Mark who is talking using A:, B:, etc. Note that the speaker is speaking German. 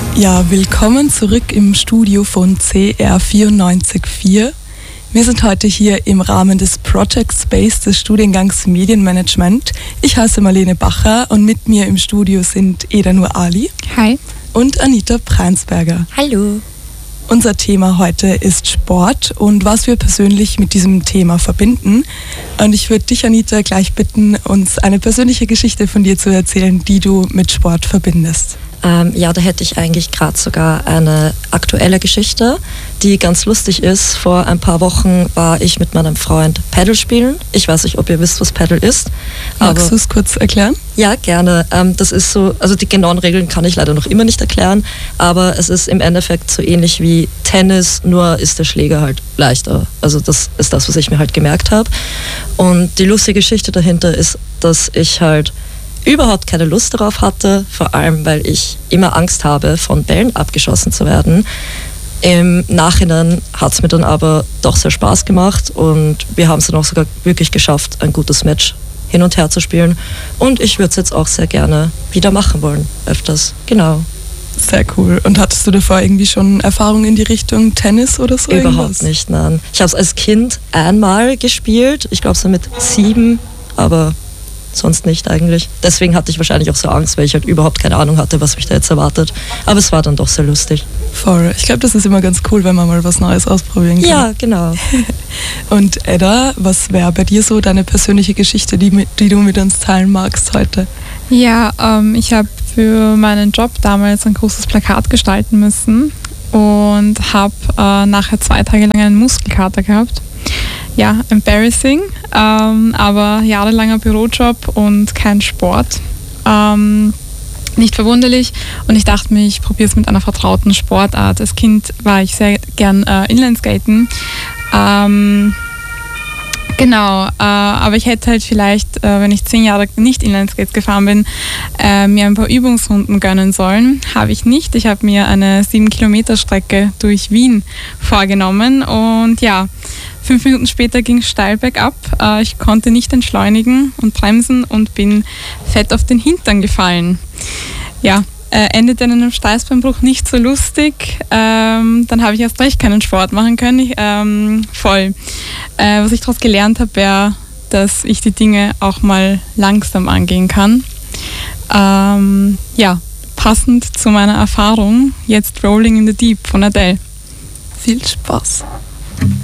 A: Ja, willkommen zurück im Studio von CR 94.4. Wir sind heute hier im Rahmen des Project Space des Studiengangs Medienmanagement. Ich heiße Marlene Bacher und mit mir im Studio sind Eda Nur Ali.
B: Hi.
A: Und Anita Preinsberger.
B: Hallo.
A: Unser Thema heute ist Sport und was wir persönlich mit diesem Thema verbinden. Und ich würde dich, Anita, gleich bitten, uns eine persönliche Geschichte von dir zu erzählen, die du mit Sport verbindest.
C: Ja, da hätte ich eigentlich gerade sogar eine aktuelle Geschichte, die ganz lustig ist. Vor ein paar Wochen war ich mit meinem Freund Paddle spielen. Ich weiß nicht, ob ihr wisst, was Paddle ist.
A: Magst du es kurz erklären?
C: Ja, gerne. Das ist so, also die genauen Regeln kann ich leider noch immer nicht erklären, aber es ist im Endeffekt so ähnlich wie Tennis, nur ist der Schläger halt leichter. Also das ist das, was ich mir halt gemerkt habe. Und die lustige Geschichte dahinter ist, dass ich halt überhaupt keine Lust darauf hatte, vor allem weil ich immer Angst habe, von Bällen abgeschossen zu werden. Im Nachhinein hat es mir dann aber doch sehr Spaß gemacht und wir haben es dann auch sogar wirklich geschafft, ein gutes Match hin und her zu spielen. Und ich würde es jetzt auch sehr gerne wieder machen wollen, öfters. Genau.
A: Sehr cool. Und hattest du davor irgendwie schon Erfahrungen in die Richtung Tennis oder so?
C: Überhaupt nicht, nein. Ich habe es als Kind einmal gespielt, ich glaube so mit 7, aber sonst nicht eigentlich. Deswegen hatte ich wahrscheinlich auch so Angst, weil ich halt überhaupt keine Ahnung hatte, was mich da jetzt erwartet. Aber es war dann doch sehr lustig.
A: Voll. Ich glaube, das ist immer ganz cool, wenn man mal was Neues ausprobieren kann.
C: Ja, genau.
A: Und Edda, was wäre bei dir so deine persönliche Geschichte, die du mit uns teilen magst heute?
B: Ja, ich habe für meinen Job damals ein großes Plakat gestalten müssen und habe nachher 2 Tage lang einen Muskelkater gehabt. Ja, embarrassing, aber jahrelanger Bürojob und kein Sport. Nicht verwunderlich und ich dachte mir, ich probiere es mit einer vertrauten Sportart. Als Kind war ich sehr gern Inlineskaten. Genau, aber ich hätte halt vielleicht, wenn ich 10 Jahre nicht Inlineskates gefahren bin, mir ein paar Übungsrunden gönnen sollen. Habe ich nicht. Ich habe mir eine 7-Kilometer-Strecke durch Wien vorgenommen und ja, 5 Minuten später ging es steil bergab. Ich konnte nicht entschleunigen und bremsen und bin fett auf den Hintern gefallen. Ja, endete in einem Steißbeinbruch, nicht so lustig. Dann habe ich erst recht keinen Sport machen können. Was ich daraus gelernt habe, wäre, dass ich die Dinge auch mal langsam angehen kann. Ja, passend zu meiner Erfahrung, jetzt Rolling in the Deep von Adele.
A: Viel Spaß.